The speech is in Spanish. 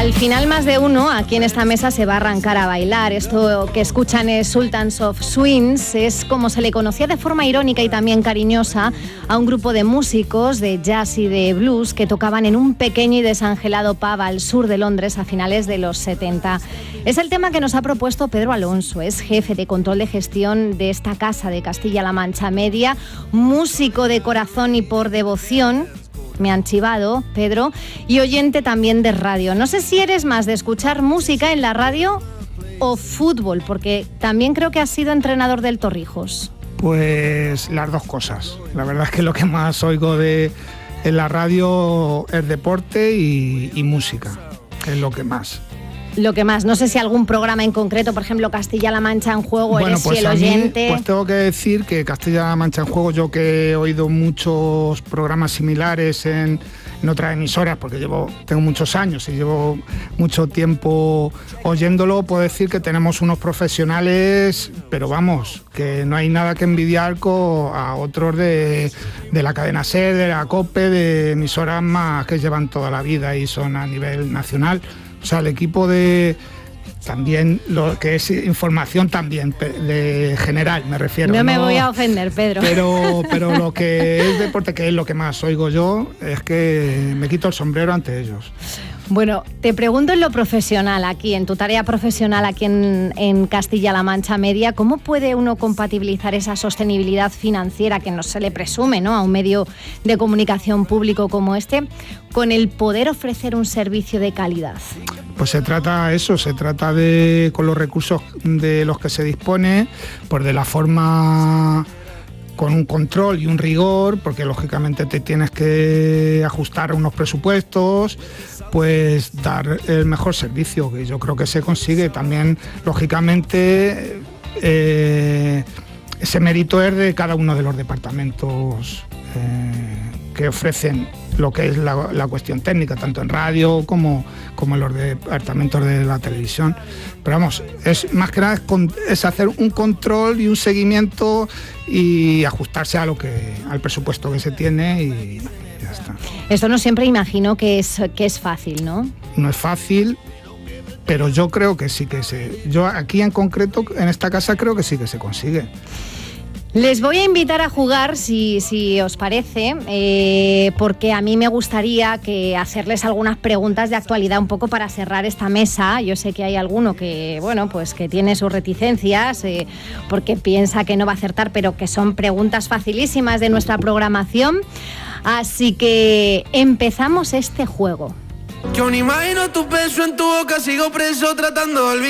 Al final más de uno aquí en esta mesa se va a arrancar a bailar. Esto que escuchan es Sultans of Swings, es como se le conocía de forma irónica y también cariñosa a un grupo de músicos de jazz y de blues que tocaban en un pequeño y desangelado pub al sur de Londres a finales de los 70. Es el tema que nos ha propuesto Pedro Alonso, es jefe de control de gestión de esta casa de Castilla-La Mancha Media, músico de corazón y por devoción. Me han chivado, Pedro, y oyente también de radio. No sé si eres más de escuchar música en la radio o fútbol, porque también creo que has sido entrenador del Torrijos. Pues las dos cosas. La verdad es que lo que más oigo en la radio es deporte y música, es lo que más. Lo que más, no sé si algún programa en concreto, por ejemplo, Castilla-La Mancha en Juego, bueno, eres pues fiel oyente. Pues tengo que decir que Castilla-La Mancha en Juego, yo que he oído muchos programas similares en otras emisoras, porque tengo muchos años y llevo mucho tiempo oyéndolo, puedo decir que tenemos unos profesionales, pero vamos, que no hay nada que envidiar a otros de la cadena SER, de la COPE, de emisoras más que llevan toda la vida y son a nivel nacional. O sea, el equipo también lo que es información también de general, me refiero. No me voy a ofender, Pedro. Pero lo que es deporte, que es lo que más oigo yo, es que me quito el sombrero ante ellos. Bueno, te pregunto en lo profesional aquí, en tu tarea profesional aquí en Castilla-La Mancha Media, ¿cómo puede uno compatibilizar esa sostenibilidad financiera que no se le presume, ¿no?, a un medio de comunicación público como este, con el poder ofrecer un servicio de calidad? Pues se trata de, con los recursos de los que se dispone, pues de la forma, con un control y un rigor, porque lógicamente te tienes que ajustar a unos presupuestos, pues dar el mejor servicio, que yo creo que se consigue. También, lógicamente, ese mérito es de cada uno de los departamentos que ofrecen lo que es la cuestión técnica, tanto en radio como en los departamentos de la televisión. Pero vamos, es más que nada es hacer un control y un seguimiento y ajustarse al presupuesto que se tiene y ya está. Esto no siempre imagino que es fácil, ¿no? No es fácil, pero yo creo que sí yo aquí en concreto, en esta casa, creo que sí que se consigue. Les voy a invitar a jugar, si os parece, porque a mí me gustaría hacerles algunas preguntas de actualidad un poco para cerrar esta mesa. Yo sé que hay alguno que, bueno, pues que tiene sus reticencias porque piensa que no va a acertar, pero que son preguntas facilísimas de nuestra programación. Así que empezamos este juego. Yo no imagino tu beso en tu boca, sigo preso tratando de olvidar.